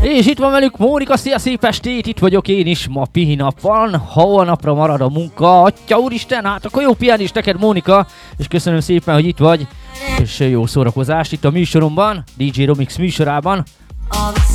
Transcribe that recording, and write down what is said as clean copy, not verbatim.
És itt van velük Mónika, szia, szép estét, itt vagyok én is, ma pihinap van, holnapra marad a munka, atya úristen, hát akkor jó pihenés neked, Mónika, és köszönöm szépen, hogy itt vagy, és jó szórakozást itt a műsoromban, DJ Romix műsorában.